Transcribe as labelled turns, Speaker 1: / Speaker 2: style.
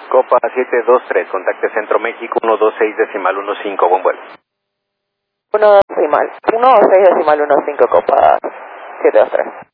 Speaker 1: Copa 723, contacte Centro México 126.15, buen vuelo.
Speaker 2: 16.15 Copa 723.